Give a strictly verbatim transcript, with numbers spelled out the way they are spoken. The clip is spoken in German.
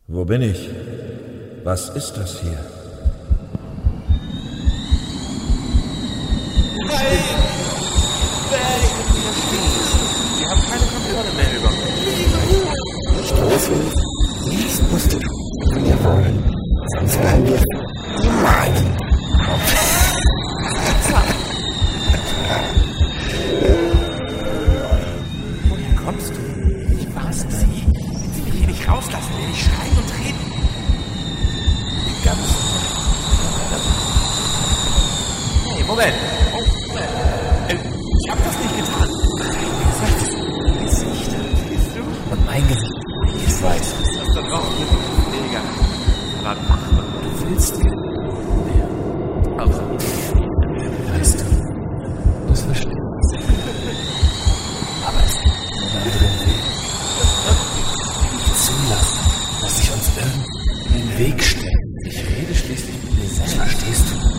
Wo bin ich? Was ist das hier? Nein! Wir haben keine Kontrolle mehr über uns. Stoßen, jetzt musst du mir wollen, sonst werden wir niemals. Woher kommst du? Ich war's sie. Wenn sie mich hier nicht rauslassen, werde ich schreien und reden. Die ganze Zeit. Hey, Moment. Oh, äh, ich hab das nicht getan. Dein Gesicht. Gesicht, siehst du? Und mein Gesicht, ich weiß. Das da draußen sind die Pfleger. Aber mach, was du willst. Ja. Also, Weißt du, das verstehe ich. Aber es gibt nur einen anderen Weg. Nicht zulassen, dass sich uns irgendein Weg stellt. ich rede schließlich mit mir selbst. Verstehst du?